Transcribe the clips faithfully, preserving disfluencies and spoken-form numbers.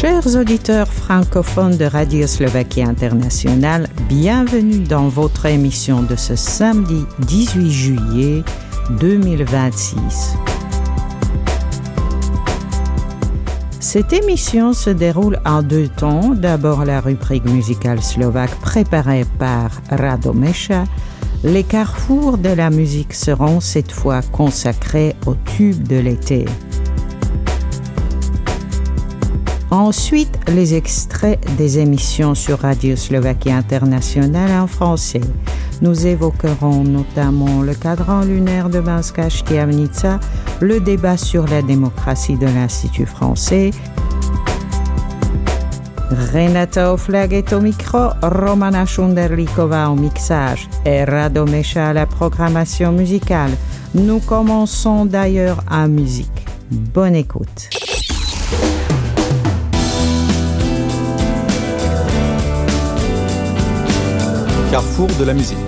Chers auditeurs francophones de Radio Slovaquie Internationale, bienvenue dans votre émission de ce samedi dix-huit juillet deux mille vingt-six. Cette émission se déroule en deux temps. D'abord la rubrique musicale slovaque préparée par Rado Meša. Les carrefours de la musique seront cette fois consacrés aux tubes de l'été. Ensuite, les extraits des émissions sur Radio Slovaquie Internationale en français. Nous évoquerons notamment le cadran lunaire de Banská Štiavnica, le débat sur la démocratie de l'Institut français. Renata Oflag est au micro, Romana Šunderlíková au mixage et Rado Meša à la programmation musicale. Nous commençons d'ailleurs en musique. Bonne écoute. Carrefour de la musique.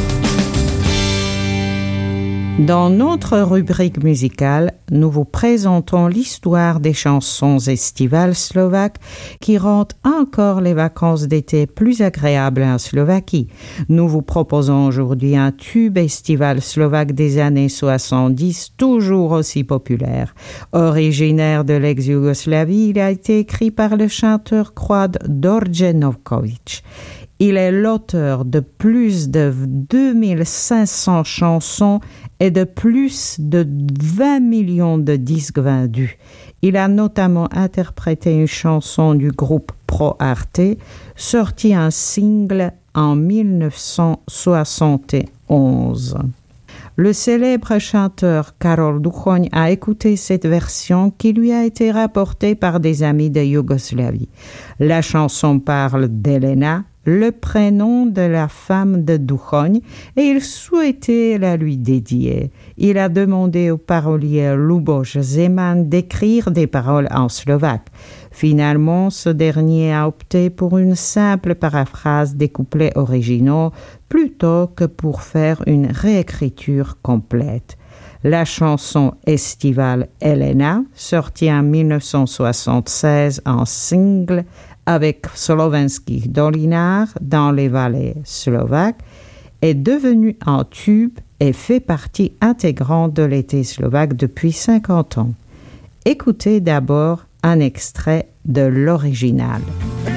Dans notre rubrique musicale, nous vous présentons l'histoire des chansons estivales slovaques qui rendent encore les vacances d'été plus agréables en Slovaquie. Nous vous proposons aujourd'hui un tube estival slovaque des années soixante-dix, toujours aussi populaire. Originaire de l'ex-Yougoslavie, il a été écrit par le chanteur croate Đorđe Novković. Il est l'auteur de plus de deux mille cinq cents chansons et de plus de vingt millions de disques vendus. Il a notamment interprété une chanson du groupe Pro Arte, sortie en single en dix-neuf cent soixante et onze. Le célèbre chanteur Karol Duchoň a écouté cette version qui lui a été rapportée par des amis de Yougoslavie. La chanson parle d'Elena, le prénom de la femme de Duchoň, et il souhaitait la lui dédier. Il a demandé au parolier Luboš Zeman d'écrire des paroles en slovaque. Finalement, ce dernier a opté pour une simple paraphrase des couplets originaux plutôt que pour faire une réécriture complète. La chanson estivale Elena, sortie en dix-neuf cent soixante-seize en single, avec Slovenských dolinách dans les vallées slovaques, est devenue un tube et fait partie intégrante de l'été slovaque depuis cinquante ans. Écoutez d'abord un extrait de l'original.